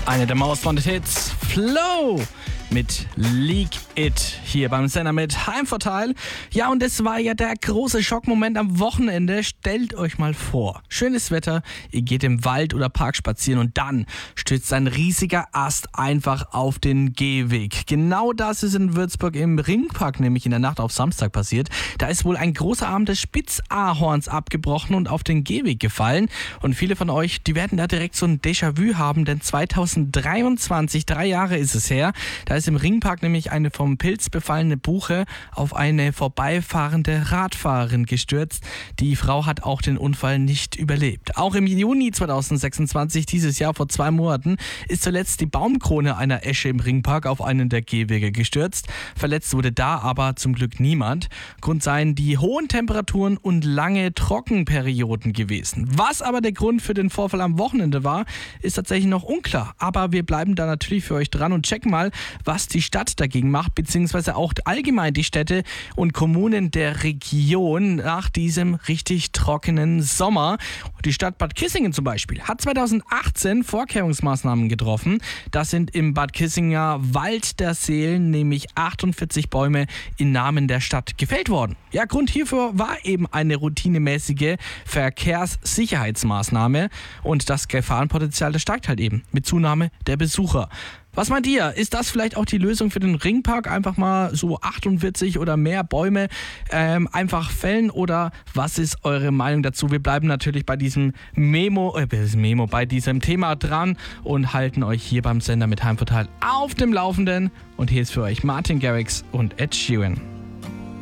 Eine der Most Wanted Hits, Flow mit Leak It, hier beim Sender mit Heimvorteil. Ja, und es war ja der große Schockmoment am Wochenende. Stellt euch mal vor, schönes Wetter, ihr geht im Wald oder Park spazieren und dann stürzt ein riesiger Ast einfach auf den Gehweg. Genau das ist in Würzburg im Ringpark nämlich in der Nacht auf Samstag passiert. Da ist wohl ein großer Arm des Spitzahorns abgebrochen und auf den Gehweg gefallen. Und viele von euch, die werden da direkt so ein Déjà-vu haben, denn 2023, 3 Jahre ist es her, da ist im Ringpark nämlich eine vom Pilz befallene Buche auf eine vorbeifahrende Radfahrerin gestürzt. Die Frau hat auch den Unfall nicht überlebt. Auch im Juni 2026, dieses Jahr vor 2 Monaten, ist zuletzt die Baumkrone einer Esche im Ringpark auf einen der Gehwege gestürzt. Verletzt wurde da aber zum Glück niemand. Grund seien die hohen Temperaturen und lange Trockenperioden gewesen. Was aber der Grund für den Vorfall am Wochenende war, ist tatsächlich noch unklar. Aber wir bleiben da natürlich für euch dran und checken mal, was die Stadt dagegen macht, beziehungsweise auch allgemein die Städte und Kommunen der Region nach diesem richtig trockenen Sommer. Die Stadt Bad Kissingen zum Beispiel hat 2018 Vorkehrungsmaßnahmen getroffen. Das sind im Bad Kissinger Wald der Seelen nämlich 48 Bäume im Namen der Stadt gefällt worden. Ja, Grund hierfür war eben eine routinemäßige Verkehrssicherheitsmaßnahme und das Gefahrenpotenzial, das steigt halt eben mit Zunahme der Besucher. Was meint ihr? Ist das vielleicht auch die Lösung für den Ringpark? Einfach mal so 48 oder mehr Bäume einfach fällen? Oder was ist eure Meinung dazu? Wir bleiben natürlich bei diesem bei diesem Thema dran und halten euch hier beim Sender mit Heimvorteil auf dem Laufenden. Und hier ist für euch Martin Garrix und Ed Sheeran.